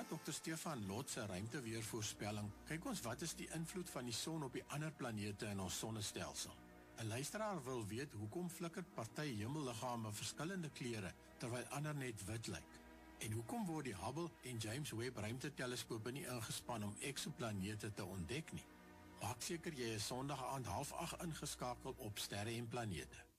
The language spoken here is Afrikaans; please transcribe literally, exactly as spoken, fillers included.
Na dokter Stefan Lot se ruimteweervoorspelling, kyk ons wat is die invloed van die son op die ander planete in ons sonnestelsel. 'n Luisteraar wil weet hoekom flikker party hemelliggame verskillende kleure terwyl ander net wit lyk. En hoekom word die Hubble en James Webb ruimteteleskope nie ingespan om eksoplanete te ontdek nie? Maak seker jy is Sondag aand half agt ingeskakel op Sterre en Planete.